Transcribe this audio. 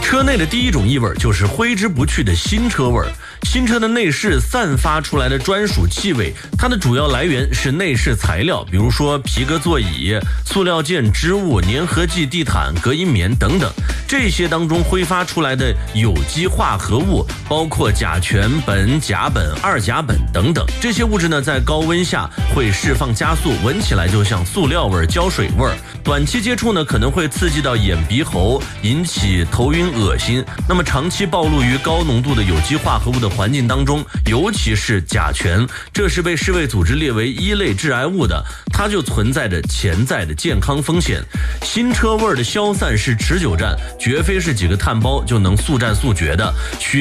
车内的第一种异味就是挥之不去的新车味儿。新车的内饰散发出来的专属气味，它的主要来源是内饰材料，比如说皮革座椅、塑料件、织物、粘合剂、地毯、隔音棉等等。这些当中挥发出来的有机化合物，包括甲醛、苯、甲苯、二甲苯等等。这些物质呢，在高温下会释放加速，闻起来就像塑料味、胶水味。短期接触呢，可能会刺激到眼鼻喉，引起头晕恶心。那么长期暴露于高浓度的有机化合物的环境当中，尤其是甲醛，这是被世卫组织列为1类致癌物的，它就存在着潜在的健康风险。新车味的消散是持久战，绝非是几个炭包就能速战速决的。